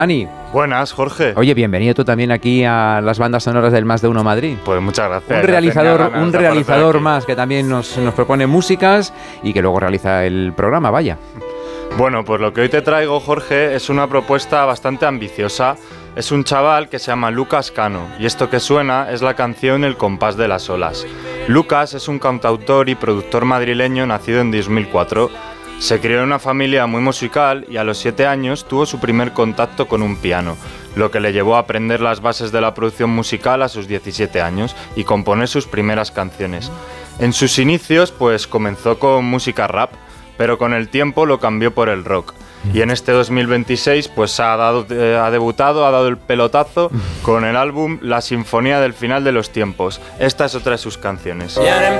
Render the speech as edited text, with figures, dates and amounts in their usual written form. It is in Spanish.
Ani. Buenas, Jorge. Oye, bienvenido tú también aquí a las bandas sonoras del Más de Uno Madrid. Pues muchas gracias. Un realizador más que también nos propone músicas y que luego realiza el programa, vaya. Bueno, pues lo que hoy te traigo, Jorge, es una propuesta bastante ambiciosa. Es un chaval que se llama Lucas Cano y esto que suena es la canción El compás de las olas. Lucas es un cantautor y productor madrileño nacido en 2004. Se crió en una familia muy musical y a los 7 años tuvo su primer contacto con un piano, lo que le llevó a aprender las bases de la producción musical a sus 17 años y componer sus primeras canciones. En sus inicios, pues comenzó con música rap, pero con el tiempo lo cambió por el rock. Y en este 2026 pues ha dado el pelotazo con el álbum La Sinfonía del Final de los Tiempos. Esta es otra de sus canciones.